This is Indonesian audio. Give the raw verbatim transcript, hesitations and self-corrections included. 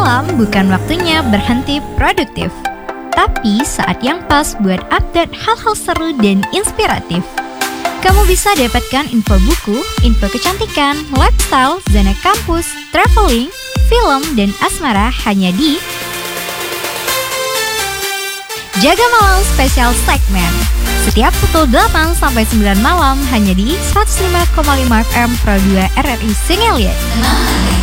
malam bukan waktunya berhenti produktif, tapi saat yang pas buat update hal-hal seru dan inspiratif. Kamu bisa dapatkan info buku, info kecantikan, lifestyle, zona kampus, traveling, film, dan asmara hanya di Jaga Malam Special Segment. Setiap pukul delapan sampai sembilan malam hanya di seratus lima koma lima F M Pro dua R R I Singeliat.